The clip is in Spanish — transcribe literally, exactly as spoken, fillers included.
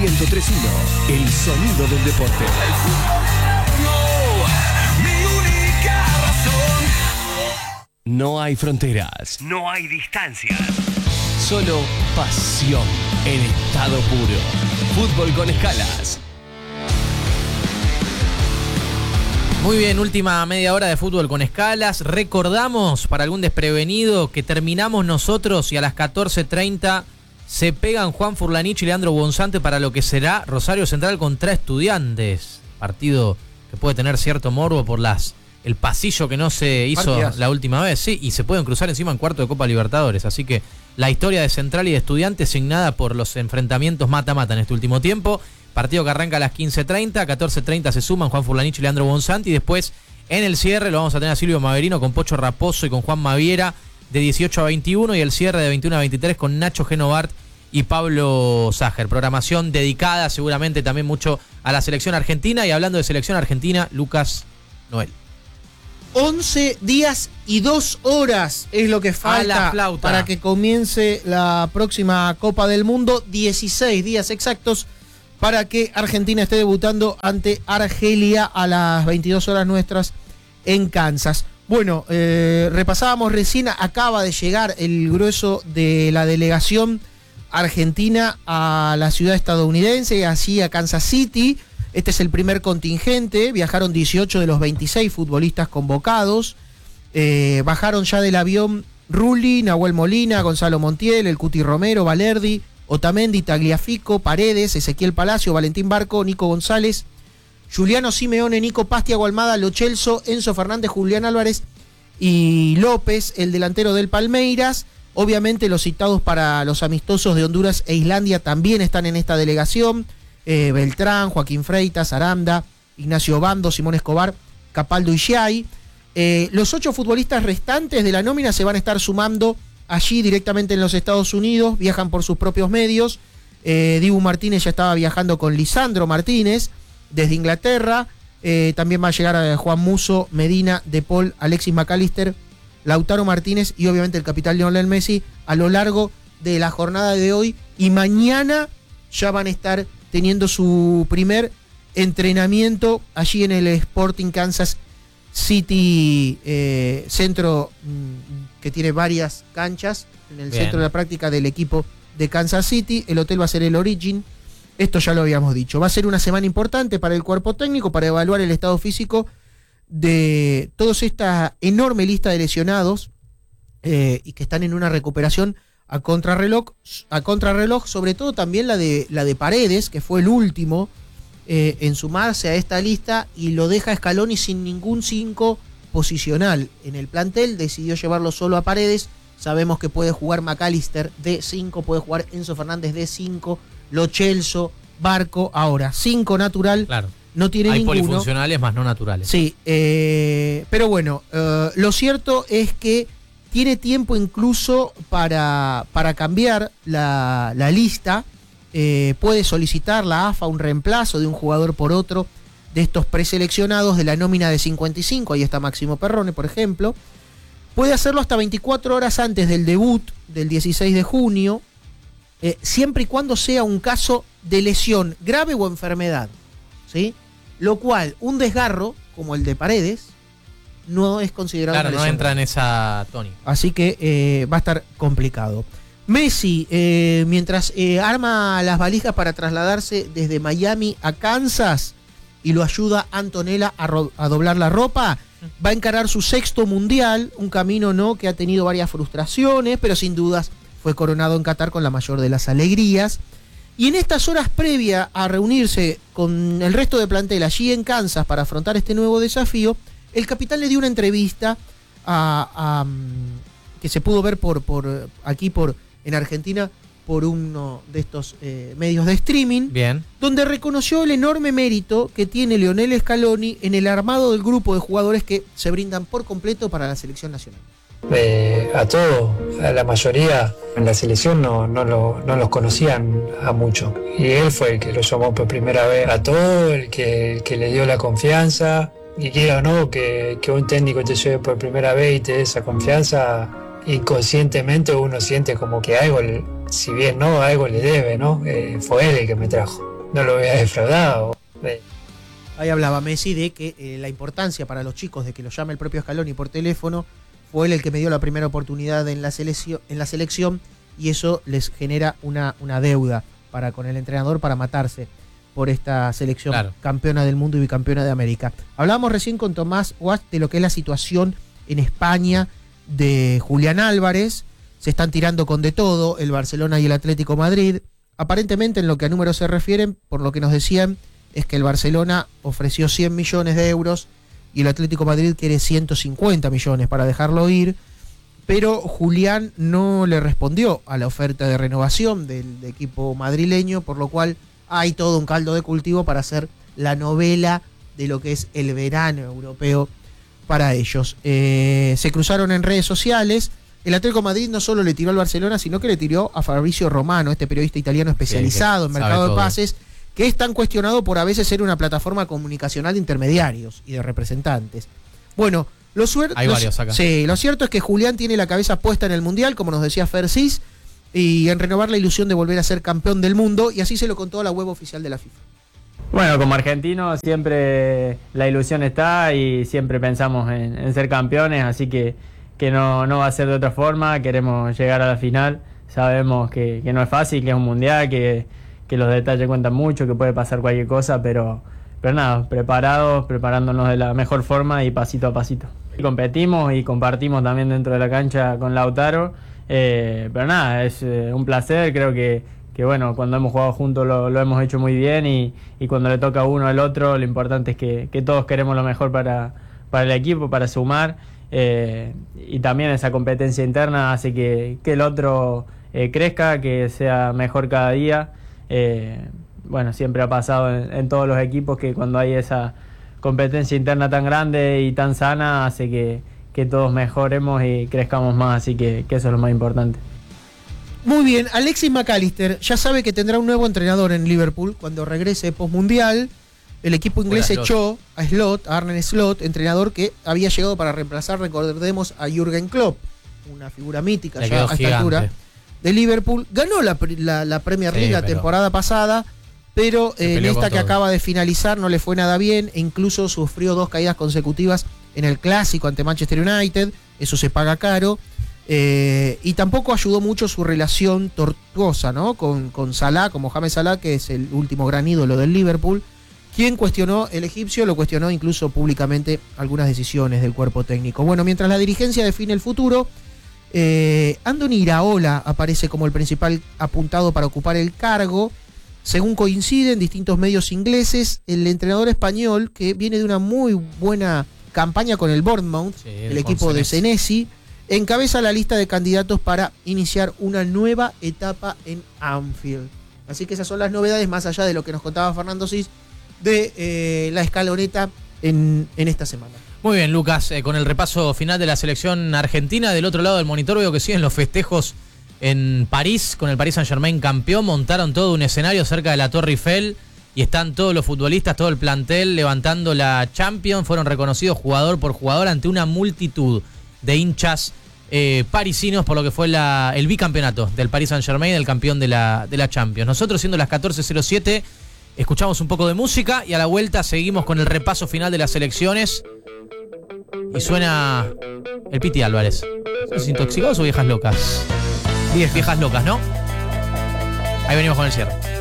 ciento tres punto uno, el sonido del deporte. No hay fronteras, no hay distancias, solo pasión en estado puro. Fútbol con escalas. Muy bien, última media hora de fútbol con escalas. Recordamos, para algún desprevenido, que terminamos nosotros y a las catorce treinta se pegan Juan Furlanich y Leandro Bonzante para lo que será Rosario Central contra Estudiantes. Partido que puede tener cierto morbo por las el pasillo que no se hizo Partidas. La última vez, sí, y se pueden cruzar encima en cuarto de Copa Libertadores. Así que la historia de Central y de Estudiantes signada por los enfrentamientos mata-mata en este último tiempo. Partido que arranca a las quince treinta, a catorce treinta se suman Juan Furlanich y Leandro Bonzanti, y después en el cierre lo vamos a tener a Silvio Maverino con Pocho Raposo y con Juan Maviera de dieciocho a veintiuno, y el cierre de veintiuno a veintitrés con Nacho Genovart y Pablo Ságer. Programación dedicada seguramente también mucho a la selección argentina, y hablando de selección argentina, Lucas Noel. once días y dos horas es lo que falta para que comience la próxima Copa del Mundo. dieciséis días exactos para que Argentina esté debutando ante Argelia a las veintidós horas nuestras en Kansas. Bueno, eh, repasábamos recién, acaba de llegar el grueso de la delegación argentina a la ciudad estadounidense, así a Kansas City. Este es el primer contingente, viajaron dieciocho de los veintiséis futbolistas convocados, eh, bajaron ya del avión Rulli, Nahuel Molina, Gonzalo Montiel, el Cuti Romero, Valerdi, Otamendi, Tagliafico, Paredes, Ezequiel Palacio, Valentín Barco, Nico González, Juliano Simeone, Nico Pastiago Almada, Lo Celso, Enzo Fernández, Julián Álvarez y López, el delantero del Palmeiras. Obviamente los citados para los amistosos de Honduras e Islandia también están en esta delegación. Eh, Beltrán, Joaquín Freitas, Aranda, Ignacio Bando, Simón Escobar, Capaldo y Giai. Eh, los ocho futbolistas restantes de la nómina se van a estar sumando allí directamente en los Estados Unidos, viajan por sus propios medios. eh, Dibu Martínez ya estaba viajando con Lisandro Martínez desde Inglaterra. Eh, también va a llegar a Juan Musso, Medina, De Paul, Alexis McAllister, Lautaro Martínez y obviamente el capitán Lionel Messi a lo largo de la jornada de hoy, y mañana ya van a estar teniendo su primer entrenamiento allí en el Sporting Kansas City, eh, centro mmm, que tiene varias canchas, en el Bien. centro de la práctica del equipo de Kansas City. El hotel va a ser el Origin, esto ya lo habíamos dicho. Va a ser una semana importante para el cuerpo técnico, para evaluar el estado físico de toda esta enorme lista de lesionados eh, y que están en una recuperación a contrarreloj, a contrarreloj, sobre todo también la de, la de Paredes, que fue el último eh, en sumarse a esta lista, y lo deja Scaloni sin ningún cinco posicional en el plantel. Decidió llevarlo solo a Paredes. Sabemos que puede jugar McAllister de cinco, puede jugar Enzo Fernández de cinco, Lo Celso, Barco, ahora cinco natural. Claro. No tiene Hay ninguno. Polifuncionales más no naturales. Sí, eh, pero bueno, eh, lo cierto es que tiene tiempo incluso para, para cambiar la, la lista. Eh, puede solicitar la A F A un reemplazo de un jugador por otro de estos preseleccionados de la nómina de cincuenta y cinco. Ahí está Máximo Perrone, por ejemplo. Puede hacerlo hasta veinticuatro horas antes del debut del dieciséis de junio, eh, siempre y cuando sea un caso de lesión grave o enfermedad, ¿sí? Lo cual, un desgarro, como el de Paredes, no es considerado Claro, una no lesión entra grave. en esa tónica. Así que eh, va a estar complicado. Messi, eh, mientras eh, arma las valijas para trasladarse desde Miami a Kansas y lo ayuda Antonella a, ro- a doblar la ropa, va a encarar su sexto mundial, un camino no que ha tenido varias frustraciones, pero sin dudas fue coronado en Qatar con la mayor de las alegrías. Y en estas horas previas a reunirse con el resto de plantel allí en Kansas para afrontar este nuevo desafío, el capitán le dio una entrevista a, a, que se pudo ver por, por aquí por en Argentina por uno de estos eh, medios de streaming. Bien. Donde reconoció el enorme mérito que tiene Lionel Scaloni en el armado del grupo de jugadores que se brindan por completo para la selección nacional. Eh, a todos, a la mayoría en la selección no, no, lo, no los conocían a mucho, y él fue el que lo llamó por primera vez a todos, el que, el que le dio la confianza, y quiera o no que, que un técnico te lleve por primera vez y te dé esa confianza, inconscientemente uno siente como que algo si bien no, algo le debe, ¿no? Eh, fue él el que me trajo, no lo había defraudado. Eh. Ahí hablaba Messi de que eh, la importancia para los chicos de que lo llame el propio Scaloni por teléfono, fue él el que me dio la primera oportunidad en la selección, en la selección y eso les genera una, una deuda para con el entrenador para matarse por esta selección claro. campeona del mundo y bicampeona de América. Hablábamos recién con Tomás Guas de lo que es la situación en España de Julián Álvarez. Se están tirando con de todo el Barcelona y el Atlético Madrid. Aparentemente, en lo que a números se refieren, por lo que nos decían, es que el Barcelona ofreció cien millones de euros y el Atlético Madrid quiere ciento cincuenta millones para dejarlo ir, pero Julián no le respondió a la oferta de renovación del, del equipo madrileño, por lo cual hay todo un caldo de cultivo para hacer la novela de lo que es el verano europeo para ellos. Eh, se cruzaron en redes sociales. El Atlético de Madrid no solo le tiró al Barcelona, sino que le tiró a Fabrizio Romano, este periodista italiano especializado sí, en mercado de pases, que es tan cuestionado por a veces ser una plataforma comunicacional de intermediarios y de representantes. Bueno, lo, suer- Hay varios acá. Sí, lo cierto es que Julián tiene la cabeza puesta en el Mundial, como nos decía Fercis, y en renovar la ilusión de volver a ser campeón del mundo, y así se lo contó a la web oficial de la FIFA. Bueno, como argentinos siempre la ilusión está y siempre pensamos en, en ser campeones, así que, que no, no va a ser de otra forma. Queremos llegar a la final, sabemos que, que no es fácil, que es un mundial, que, que los detalles cuentan mucho, que puede pasar cualquier cosa, pero, pero nada, preparados, preparándonos de la mejor forma y pasito a pasito. Competimos y compartimos también dentro de la cancha con Lautaro, eh, pero nada, es eh, un placer, creo que que bueno, cuando hemos jugado juntos lo, lo hemos hecho muy bien y, y cuando le toca a uno al otro, lo importante es que, que todos queremos lo mejor para, para el equipo, para sumar, eh, y también esa competencia interna hace que, que el otro eh, crezca, que sea mejor cada día. Eh, bueno, siempre ha pasado en, en todos los equipos que cuando hay esa competencia interna tan grande y tan sana, hace que, que todos mejoremos y crezcamos más, así que, que eso es lo más importante. Muy bien, Alexis McAllister ya sabe que tendrá un nuevo entrenador en Liverpool cuando regrese postmundial. El equipo inglés bueno, echó a Slot, a Arne Slot, entrenador que había llegado para reemplazar, recordemos, a Jürgen Klopp, una figura mítica ya a esta gigante. altura de Liverpool. Ganó la, la, la Premier League sí, la temporada pasada, pero eh, en esta que todo. acaba de finalizar no le fue nada bien e incluso sufrió dos caídas consecutivas en el clásico ante Manchester United. Eso se paga caro. Eh, y tampoco ayudó mucho su relación tortuosa, ¿no? Con, con Salah, con Mohamed Salah, que es el último gran ídolo del Liverpool, quien cuestionó, el egipcio lo cuestionó incluso públicamente algunas decisiones del cuerpo técnico. Bueno, mientras la dirigencia define el futuro, eh, Andoni Iraola aparece como el principal apuntado para ocupar el cargo. Según coinciden distintos medios ingleses, el entrenador español, que viene de una muy buena campaña con el Bournemouth, sí, el, el equipo de Senesi, encabeza la lista de candidatos para iniciar una nueva etapa en Anfield. Así que esas son las novedades, más allá de lo que nos contaba Fernando Cis, de eh, la escaloneta en, en esta semana. Muy bien, Lucas, eh, con el repaso final de la selección argentina. Del otro lado del monitor veo que siguen los festejos en París, con el Paris Saint-Germain campeón. Montaron todo un escenario cerca de la Torre Eiffel y están todos los futbolistas, todo el plantel levantando la Champions. Fueron reconocidos jugador por jugador ante una multitud de hinchas eh, parisinos por lo que fue la, el bicampeonato del Paris Saint-Germain, el campeón de la, de la Champions. Nosotros, siendo las catorce cero siete, escuchamos un poco de música y a la vuelta seguimos con el repaso final de las elecciones. Y suena el Piti Álvarez. ¿Son intoxicados o viejas locas? Viejas, viejas locas, ¿no? Ahí venimos con el cierre.